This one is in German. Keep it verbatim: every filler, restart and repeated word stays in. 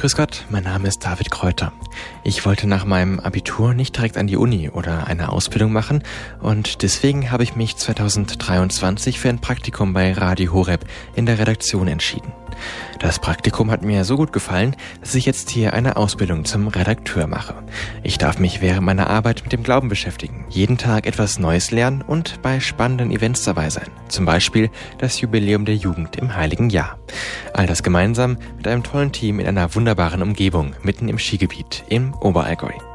Grüß Gott, mein Name ist David Kräuter. Ich wollte nach meinem Abitur nicht direkt an die Uni oder eine Ausbildung machen und deswegen habe ich mich zweitausenddreiundzwanzig für ein Praktikum bei Radio Horeb in der Redaktion entschieden. Das Praktikum hat mir so gut gefallen, dass ich jetzt hier eine Ausbildung zum Redakteur mache. Ich darf mich während meiner Arbeit mit dem Glauben beschäftigen, jeden Tag etwas Neues lernen und bei spannenden Events dabei sein. Zum Beispiel das Jubiläum der Jugend im Heiligen Jahr. All das gemeinsam mit einem tollen Team in einer wunderbaren Umgebung mitten im Skigebiet im Oberallgäu.